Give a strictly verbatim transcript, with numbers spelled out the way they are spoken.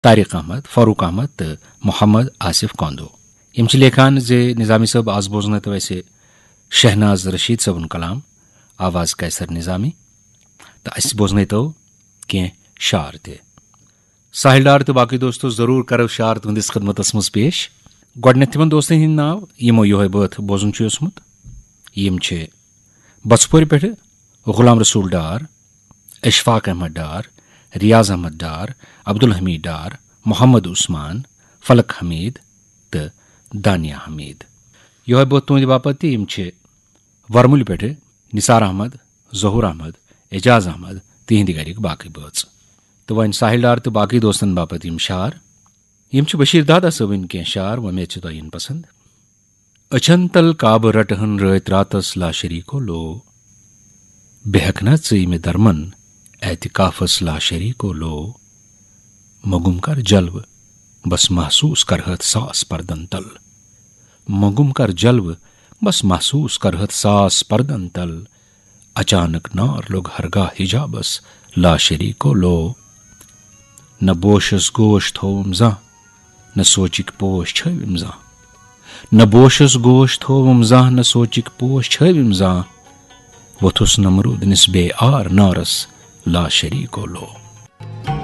तारिक अहमद, फारूक अहमद तो मोहम्मद आसिफ कोंदो। यम लेखान जे निजामी साहब आज बोजन तो वैसे शहनाज रशीद सबन कलाम, आवाज कैसर निजामी तो अस बोजन तो कह शार ते साहिल डार तो बाकी दोस्तों जरूर करो शार तुंदिस खदमतस मज पेश। गोडनेथ तिमन दोस्तन हिंद नाव यमो योहे बथ बोजन ओसमुत। यम बचपुर पे गुलाम रसूल डार, इशफाक अहमद डार, रियाज अहमद डार, अब्दुल हमीद डार, मोहम्मद उस्मान, फलक हमीद तो दानिया हमीद। योहे बथ तुंद बापत यम वर्मुल पे निसार अहमद, जहूर अहमद, एजाज अहमद तिहंद गरिक बाकी बच। तो वन साहिल डार तो बाकी दोस्तन बापत यम शार यम बशीर दादा सबन कह शार व मे तुन पसंद। अछन तल काब रटहन रत रातस ला शरीको लो, बेहकना चई में दरमन एतिकाफस ला शरीको लो। मगुम कर जल्व बस महसूस करहत सास परदन तल, मगुम कर जल्व बस महसूस करहत सास परदन तल। अचानक नार लोग हरगा हिजाबस ला शरीको लो। न बोशस गोश थोम जा न सोचिक पोश छविम जा, न बोशस गोश थोम जा न सोचिक पोश छविम जा। वथुस नमरूद निस्बे आर नारस ला शरीको लो।